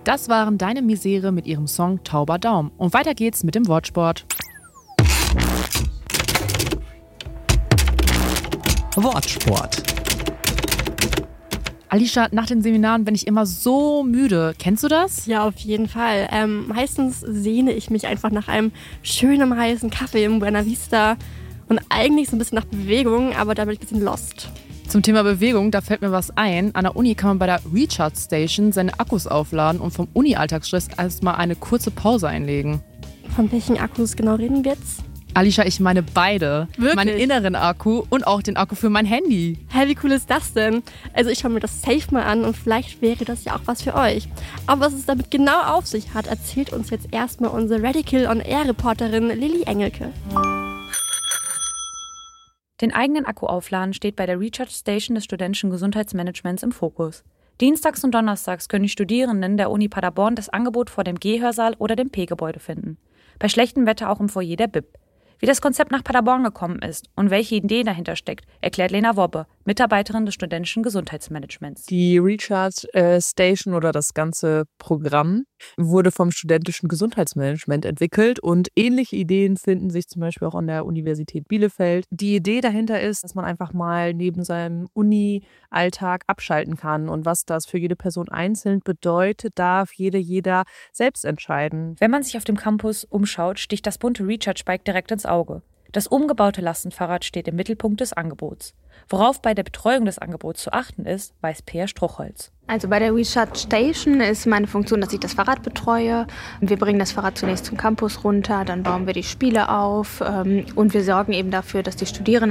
Das waren Deine Misere mit ihrem Song Tauber Daum. Und weiter geht's mit dem Wortsport. Wortsport. Alicia, nach den Seminaren bin ich immer so müde. Kennst du das? Ja, auf jeden Fall. Meistens sehne ich mich einfach nach einem schönen heißen Kaffee im Buena Vista und eigentlich so ein bisschen nach Bewegung, aber da bin ich ein bisschen lost. Zum Thema Bewegung, da fällt mir was ein. An der Uni kann man bei der Recharge Station seine Akkus aufladen und vom Uni-Alltagsstress erstmal eine kurze Pause einlegen. Von welchen Akkus genau reden wir jetzt? Alicia, ich meine beide. Wirklich? Meinen inneren Akku und auch den Akku für mein Handy. Hä, wie cool ist das denn? Also ich schaue mir das safe mal an und vielleicht wäre das ja auch was für euch. Aber was es damit genau auf sich hat, erzählt uns jetzt erstmal unsere Radical On-Air-Reporterin Lilly Engelke. Den eigenen Akku aufladen steht bei der Recharge Station des studentischen Gesundheitsmanagements im Fokus. Dienstags und donnerstags können die Studierenden der Uni Paderborn das Angebot vor dem G-Hörsaal oder dem P-Gebäude finden. Bei schlechtem Wetter auch im Foyer der BIP. Wie das Konzept nach Paderborn gekommen ist und welche Idee dahinter steckt, erklärt Lena Wobbe, Mitarbeiterin des studentischen Gesundheitsmanagements. Die Recharge Station oder das ganze Programm wurde vom studentischen Gesundheitsmanagement entwickelt und ähnliche Ideen finden sich zum Beispiel auch an der Universität Bielefeld. Die Idee dahinter ist, dass man einfach mal neben seinem Uni-Alltag abschalten kann und was das für jede Person einzeln bedeutet, darf jeder selbst entscheiden. Wenn man sich auf dem Campus umschaut, sticht das bunte Recharge-Bike direkt ins Auge. Das umgebaute Lastenfahrrad steht im Mittelpunkt des Angebots. Worauf bei der Betreuung des Angebots zu achten ist, weiß Peer Struchholz. Also bei der Recharge Station ist meine Funktion, dass ich das Fahrrad betreue. Wir bringen das Fahrrad zunächst zum Campus runter, dann bauen wir die Spiele auf und wir sorgen eben dafür, dass die Studierenden